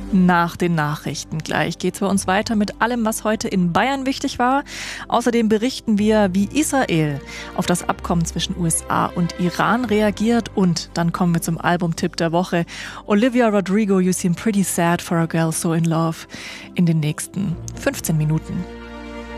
Nach den Nachrichten gleich geht's bei uns weiter mit allem, was heute in Bayern wichtig war. Außerdem berichten wir, wie Israel auf das Abkommen zwischen USA und Iran reagiert. Und dann kommen wir zum Albumtipp der Woche. Olivia Rodrigo, You Seem Pretty Sad for a Girl So in Love, in den nächsten 15 Minuten.